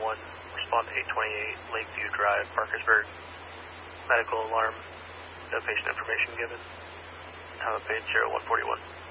respond to 828 Lakeview Drive, Parkersburg. Medical alarm, no patient information given. Time of page 0141.